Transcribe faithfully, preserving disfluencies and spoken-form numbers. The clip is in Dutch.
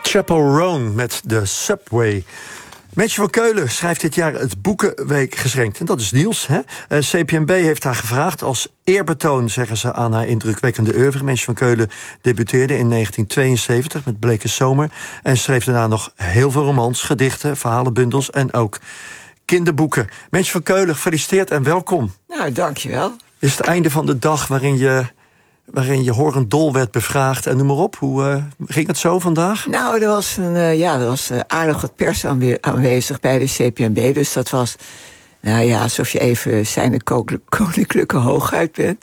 Chaperone met de Subway. Meintje van Keulen schrijft dit jaar het Boekenweek geschenkt. En dat is Niels. Hè? Uh, C P N B heeft haar gevraagd als eerbetoon, zeggen ze, aan haar indrukwekkende oeuvre. Meintje van Keulen debuteerde in negentien tweeënzeventig met Bleke Zomer. En schreef daarna nog heel veel romans, gedichten, verhalenbundels en ook kinderboeken. Meintje van Keulen, gefeliciteerd en welkom. Nou, dankjewel. Is het einde van de dag waarin je... waarin je horend dol werd bevraagd en noem maar op. Hoe uh, ging het zo vandaag? Nou, er was, een, uh, ja, er was uh, aardig wat pers aanwe- aanwezig bij de C P N B. Dus dat was, nou ja, alsof je even zijn koninklijke hoogheid bent.